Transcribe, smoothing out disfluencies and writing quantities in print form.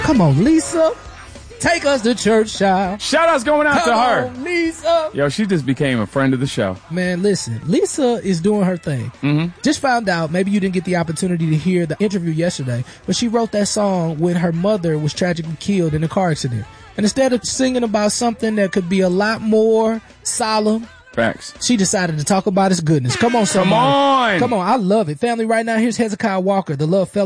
Come on, Lisa. Take us to church, child. Shout outs going out to her. On, Lisa. Yo, she just became a friend of the show. Man, listen, Lisa is doing her thing. Just found out, maybe you didn't get the opportunity to hear the interview yesterday, but she wrote that song when her mother was tragically killed in a car accident. And instead of singing about something that could be a lot more solemn, facts, she decided to talk about his goodness. Come on, somebody. Come on. Come on, I love it. Family, right now, here's Hezekiah Walker, the Love Fellowship.